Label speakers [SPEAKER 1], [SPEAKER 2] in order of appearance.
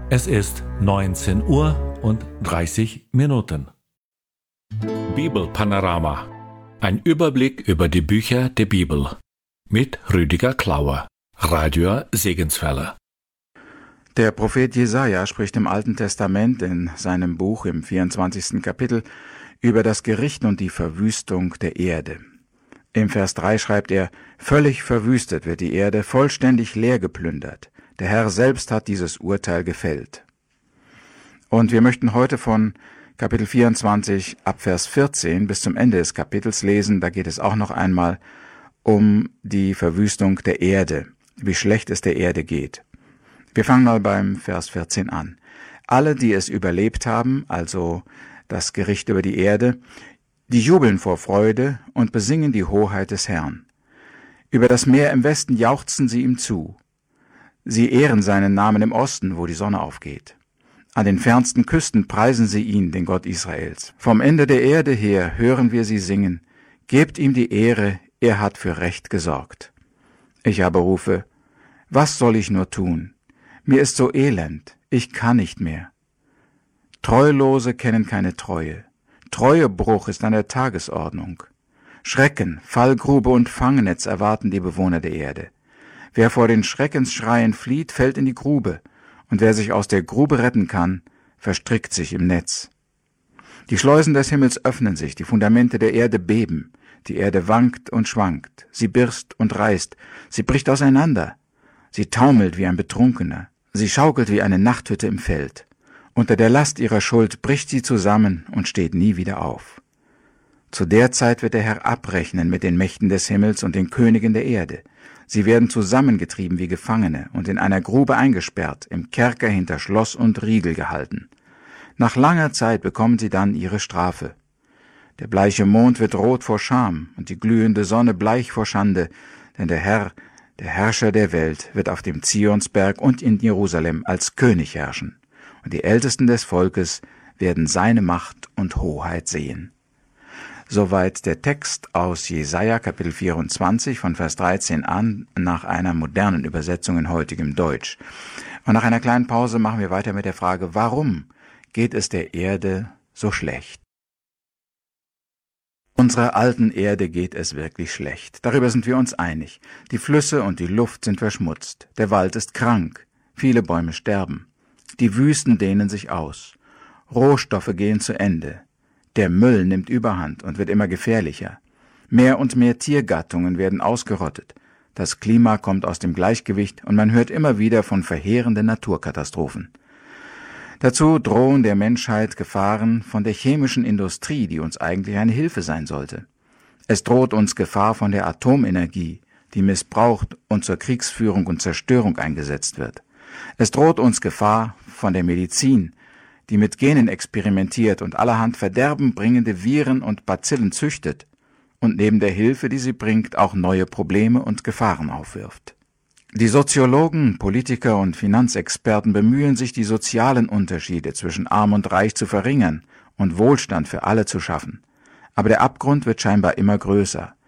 [SPEAKER 1] Es ist 19 Uhr und 30 Minuten. Bibelpanorama. Ein Überblick über die Bücher der Bibel. Mit Rüdiger Klauer, Radio Segenswelle.
[SPEAKER 2] Der Prophet Jesaja spricht im Alten Testament in seinem Buch im 24. Kapitel über das Gericht und die Verwüstung der Erde. Im Vers 3 schreibt er: Völlig verwüstet wird die Erde, vollständig leer geplündert. Der Herr selbst hat dieses Urteil gefällt. Und wir möchten heute von Kapitel 24 ab Vers 14 bis zum Ende des Kapitels lesen. Da geht es auch noch einmal um die Verwüstung der Erde, wie schlecht es der Erde geht. Wir fangen mal beim Vers 14 an. Alle, die es überlebt haben, also das Gericht über die Erde, die jubeln vor Freude und besingen die Hoheit des Herrn. Über das Meer im Westen jauchzen sie ihm zu. Sie ehren seinen Namen im Osten, wo die Sonne aufgeht. An den fernsten Küsten preisen sie ihn, den Gott Israels. Vom Ende der Erde her hören wir sie singen. Gebt ihm die Ehre, er hat für Recht gesorgt. Ich aber rufe: Was soll ich nur tun? Mir ist so elend, ich kann nicht mehr. Treulose kennen keine Treue. Treuebruch ist an der Tagesordnung. Schrecken, Fallgrube und Fangnetz erwarten die Bewohner der Erde. Wer vor den Schreckensschreien flieht, fällt in die Grube, und wer sich aus der Grube retten kann, verstrickt sich im Netz. Die Schleusen des Himmels öffnen sich, die Fundamente der Erde beben, die Erde wankt und schwankt, sie birst und reißt, sie bricht auseinander, sie taumelt wie ein Betrunkener, sie schaukelt wie eine Nachthütte im Feld. Unter der Last ihrer Schuld bricht sie zusammen und steht nie wieder auf. Zu der Zeit wird der Herr abrechnen mit den Mächten des Himmels und den Königen der Erde. Sie werden zusammengetrieben wie Gefangene und in einer Grube eingesperrt, im Kerker hinter Schloss und Riegel gehalten. Nach langer Zeit bekommen sie dann ihre Strafe. Der bleiche Mond wird rot vor Scham und die glühende Sonne bleich vor Schande, denn der Herr, der Herrscher der Welt, wird auf dem Zionsberg und in Jerusalem als König herrschen. Und die Ältesten des Volkes werden seine Macht und Hoheit sehen. Soweit der Text aus Jesaja Kapitel 24 von Vers 13 an, nach einer modernen Übersetzung in heutigem Deutsch. Und nach einer kleinen Pause machen wir weiter mit der Frage: Warum geht es der Erde so schlecht? Unserer alten Erde geht es wirklich schlecht. Darüber sind wir uns einig. Die Flüsse und die Luft sind verschmutzt. Der Wald ist krank. Viele Bäume sterben. Die Wüsten dehnen sich aus. Rohstoffe gehen zu Ende. Der Müll nimmt Überhand und wird immer gefährlicher. Mehr und mehr Tiergattungen werden ausgerottet. Das Klima kommt aus dem Gleichgewicht und man hört immer wieder von verheerenden Naturkatastrophen. Dazu drohen der Menschheit Gefahren von der chemischen Industrie, die uns eigentlich eine Hilfe sein sollte. Es droht uns Gefahr von der Atomenergie, die missbraucht und zur Kriegsführung und Zerstörung eingesetzt wird. Es droht uns Gefahr von der Medizin, die mit Genen experimentiert und allerhand verderbenbringende Viren und Bazillen züchtet und neben der Hilfe, die sie bringt, auch neue Probleme und Gefahren aufwirft. Die Soziologen, Politiker und Finanzexperten bemühen sich, die sozialen Unterschiede zwischen Arm und Reich zu verringern und Wohlstand für alle zu schaffen. Aber der Abgrund wird scheinbar immer größer.